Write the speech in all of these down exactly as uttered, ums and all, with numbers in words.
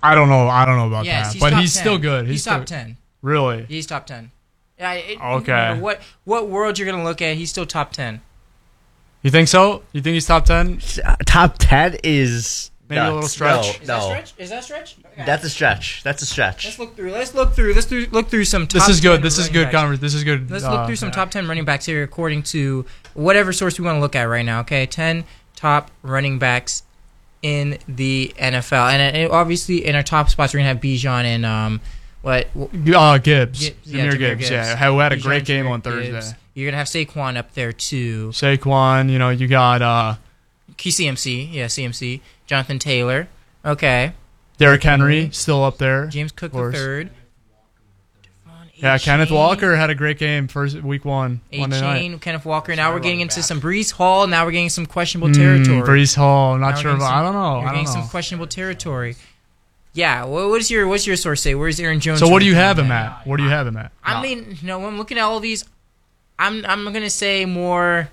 I don't know. I don't know about yes, that, he's but top he's ten. still good. He's, He's, top still, ten. Really? He's top ten. Yeah. It, Okay. No matter what what world you're gonna look at, he's still top ten. You think so? You think he's top ten? Uh, top ten is maybe nuts. A little stretch. Is no, that no. stretch? Is that stretch? Okay. That's a stretch. That's a stretch. Let's look through. Let's look through. Let's do, look through some. Top This is good. ten This is running good. backs. Converse. This is good. Let's uh, look through some yeah. top ten running backs here, according to whatever source we want to look at right now. Okay, ten top running backs in the N F L, and it, obviously in our top spots we're gonna have Bijan and um, what? Uh, Gibbs. Gibbs, yeah, Jahmyr Jahmyr Gibbs. Gibbs. Yeah, who had a Bijan, great game Jahmyr on Thursday. Gibbs. You're gonna have Saquon up there too. Saquon. You know, you got uh, C M C. Yeah, C M C. Jonathan Taylor. Okay. Derrick Henry still up there. James Cook the course. third. Yeah, Kenneth Walker had a great game first week one. Monday night. A-Chain, Kenneth Walker. Now we're getting into some Breece Hall. Now we're getting some questionable Mm, territory. Breece Hall. I'm not Now we're sure getting about. some- I don't know. We're I don't getting know. some questionable territory. Yeah. What, what is your What's your source say? Where's Aaron Jones? So what do you ranking have on him that? at? What do you have him at? I mean, you know, I'm looking at all these. I'm I'm gonna say more.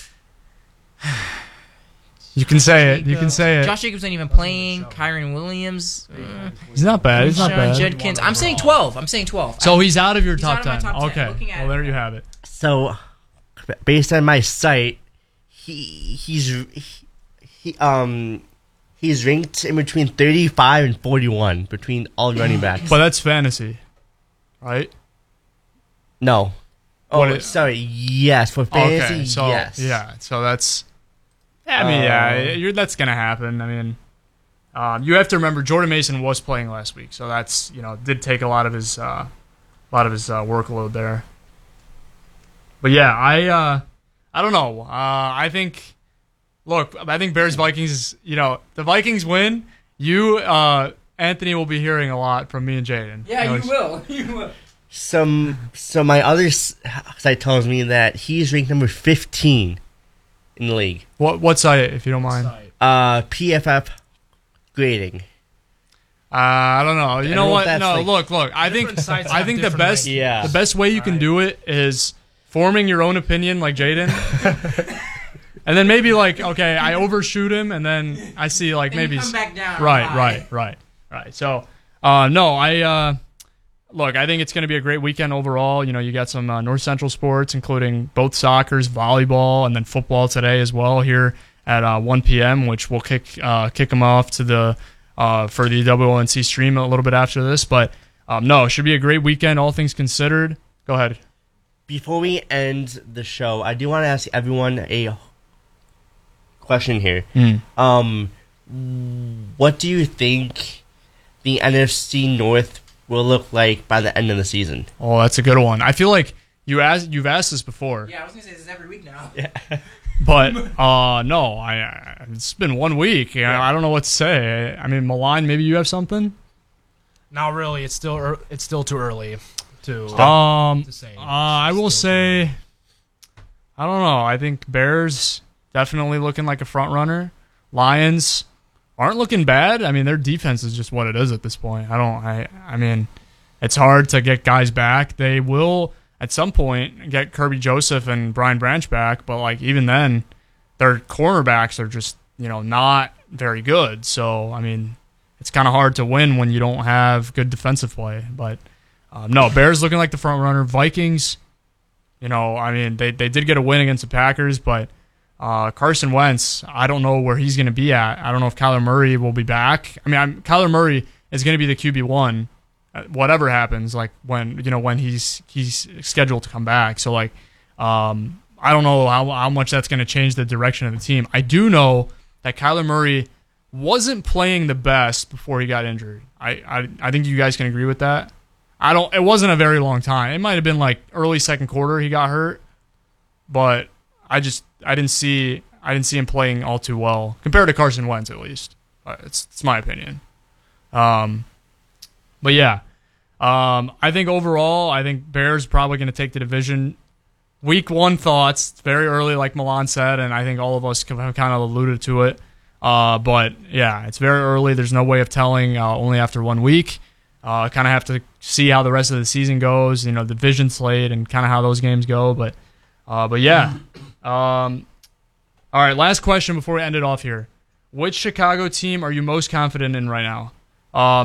You can say it. You Jacobs. can say it. Josh Jacobs ain't even playing. Kyron Williams. Uh, He's not bad. He's not Sean bad. Judkins. I'm saying twelve. I'm saying twelve. So he's out of your He's top out of my ten. top ten. Okay. Looking at Well, it. there you have it. So, based on my site, he he's he, he um he's ranked in between thirty-five and forty-one between all running backs. But that's fantasy, right? No. Oh, What it- sorry. Yes, for fantasy. Okay. So yes. yeah. So that's. I mean, Uh, yeah, you're, that's gonna happen. I mean, um, you have to remember Jordan Mason was playing last week, so that's you know did take a lot of his uh, a lot of his uh, workload there. But yeah, I uh, I don't know. Uh, I think look, I think Bears Vikings is you know the Vikings win. You uh, Anthony will be hearing a lot from me and Jaden. Yeah, know, you will. You will. Some so my other s- site tells me that he's ranked number fifteen in the league. What what site, if you don't mind? Uh, P F F grading. Uh, I don't know. You I know don't know if what? that's No, like- look, look. I think Different sites I have think the different best rankings. Yeah. the best way you can Right. do it is forming your own opinion, like Jaden, and then maybe like okay, I overshoot him, and then I see like Then you maybe come back down. right, High. right, right, right. So, uh, no, I uh, look. I think it's going to be a great weekend overall. You know, you got some uh, North Central sports, including both soccer's, volleyball, and then football today as well here at uh, one p.m., which will kick uh, kick them off to the uh, for the W O N C stream a little bit after this. But um, no, it should be a great weekend, all things considered. Go ahead. Before we end the show, I do want to ask everyone a question here. Mm. Um, what do you think the N F C North will look like by the end of the season? Oh, that's a good one. I feel like you asked you've asked this before. Yeah, I was gonna say this every week now. But uh, no, I, I it's been one week. You know, I don't know what to say. I mean, Milan, maybe you have something. Not really. It's still ear- it's still too early to Um, to say. uh, I will Still say, I don't know. I think Bears definitely looking like a front runner. Lions aren't looking bad. I mean, their defense is just what it is at this point. I don't. I. I mean, it's hard to get guys back. They will at some point get Kirby Joseph and Brian Branch back, but like even then, their cornerbacks are just you know not very good. So I mean, it's kind of hard to win when you don't have good defensive play. But um, no, Bears looking like the front runner. Vikings, you know, I mean they they did get a win against the Packers, but uh, Carson Wentz, I don't know where he's going to be at. I don't know if Kyler Murray will be back. I mean, I'm, Kyler Murray is going to be the Q B one. Whatever happens, like when you know when he's he's scheduled to come back. So like, um, I don't know how how much that's going to change the direction of the team. I do know that Kyler Murray wasn't playing the best before he got injured. I I, I think you guys can agree with that. I don't. It wasn't a very long time. It might have been like early second quarter he got hurt, but I just I didn't see I didn't see him playing all too well compared to Carson Wentz at least. Uh, It's it's my opinion. Um, but yeah. Um, I think overall, I think Bears probably going to take the division. Week one thoughts, it's very early, like Milan said, and I think all of us have kind of alluded to it. Uh, but yeah, it's very early. There's no way of telling. Uh, only after one week, uh, kind of have to see how the rest of the season goes. You know, division slate and kind of how those games go. But, uh, but yeah. Um, all right, last question before we end it off here. Which Chicago team are you most confident in right now? Um,